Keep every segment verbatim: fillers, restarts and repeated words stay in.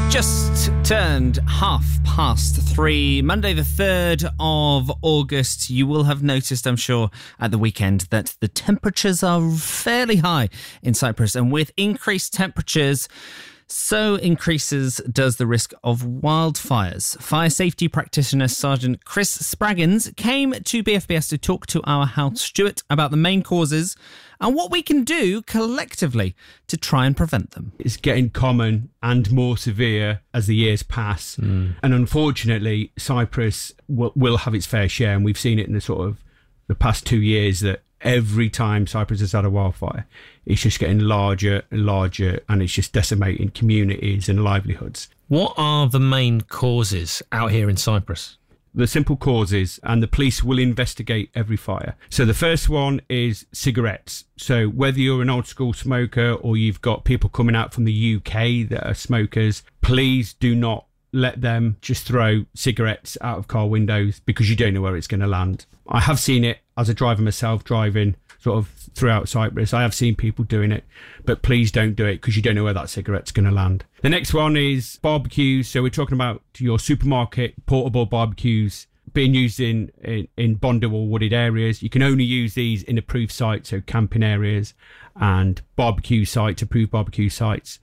Just turned half past three, Monday the third of August. You will have noticed, I'm sure, at the weekend that the temperatures are fairly high in Cyprus. And with increased temperatures, so increases does the risk of wildfires. Fire safety practitioner Sergeant Chris Spraggins came to B F B S to talk to our house steward about the main causes and what we can do collectively to try and prevent them. It's getting common and more severe as the years pass. Mm. And unfortunately, Cyprus will, will have its fair share. And we've seen it in the sort of the past two years that every time Cyprus has had a wildfire, it's just getting larger and larger, and it's just decimating communities and livelihoods. What are the main causes out here in Cyprus? The simple causes, and the police will investigate every fire. So the first one is cigarettes. So whether you're an old school smoker or you've got people coming out from the U K that are smokers, please do not let them just throw cigarettes out of car windows, because you don't know where it's going to land. I have seen it as a driver myself, driving sort of throughout Cyprus. I have seen people doing it, but please don't do it, because you don't know where that cigarette's going to land. The next one is barbecues. So we're talking about your supermarket portable barbecues being used in, in, in bonded or wooded areas. You can only use these in approved sites, so camping areas and barbecue sites, approved barbecue sites.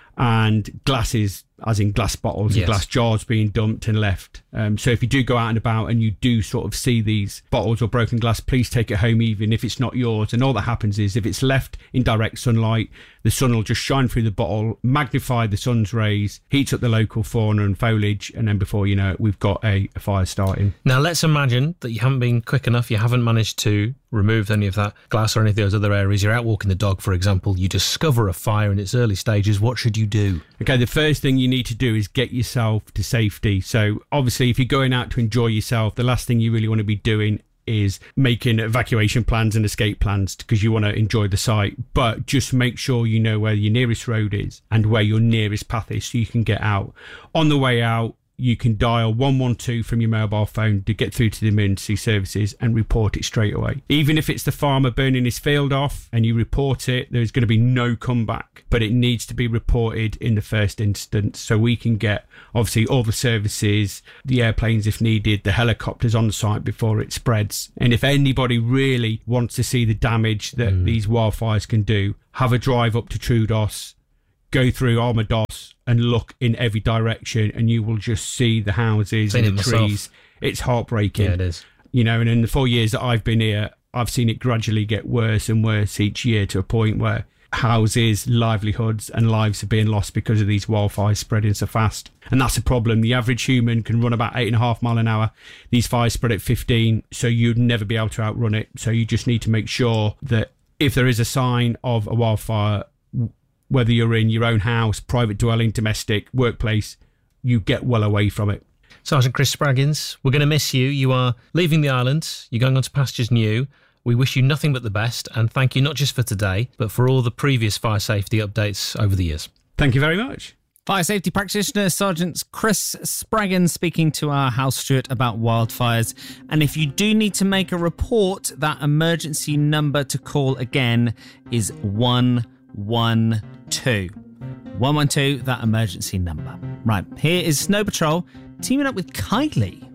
And glasses, as in glass bottles, yes, and glass jars being dumped and left. Um, so if you do go out and about and you do sort of see these bottles or broken glass, please take it home, even if it's not yours. And all that happens is if it's left in direct sunlight, the sun will just shine through the bottle, magnify the sun's rays, heats up the local fauna and foliage, and then before you know it, we've got a, a fire starting. Now, let's imagine that you haven't been quick enough, you haven't managed to remove any of that glass or any of those other areas. You're out walking the dog, for example. You discover a fire in its early stages. What should you do? Okay, the first thing you need to do is get yourself to safety. So obviously, if you're going out to enjoy yourself, the last thing you really want to be doing is making evacuation plans and escape plans, because you want to enjoy the site. But just make sure you know where your nearest road is and where your nearest path is, so you can get out. On the way out, you can dial one one two from your mobile phone to get through to the emergency services and report it straight away. Even if it's the farmer burning his field off and you report it, there's going to be no comeback, but it needs to be reported in the first instance, so we can get, obviously, all the services, the airplanes if needed, the helicopters on the site before it spreads. And if anybody really wants to see the damage that mm. these wildfires can do, have a drive up to Troodos, go through Armados and look in every direction, and you will just see the houses Seen and the myself. trees. It's heartbreaking. Yeah, it is. You know, and in the four years that I've been here, I've seen it gradually get worse and worse each year, to a point where houses, livelihoods and lives are being lost because of these wildfires spreading so fast. And that's a problem. The average human can run about eight and a half mile an hour. These fires spread at fifteen, so you'd never be able to outrun it. So you just need to make sure that if there is a sign of a wildfire, whether you're in your own house, private dwelling, domestic, workplace, you get well away from it. Sergeant Chris Spraggins, we're going to miss you. You are leaving the island. You're going on to pastures new. We wish you nothing but the best, and thank you not just for today, but for all the previous fire safety updates over the years. Thank you very much. Fire safety practitioner Sergeant Chris Spraggins speaking to our house steward about wildfires. And if you do need to make a report, that emergency number to call again is one one two. one one two, that emergency number. Right, here is Snow Patrol teaming up with Kylie.